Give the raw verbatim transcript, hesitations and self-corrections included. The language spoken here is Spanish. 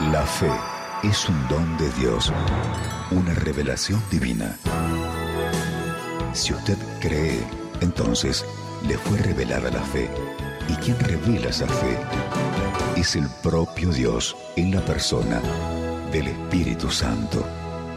La fe es un don de Dios, una revelación divina. Si usted cree, entonces le fue revelada la fe. Y quien revela esa fe es el propio Dios en la persona del Espíritu Santo.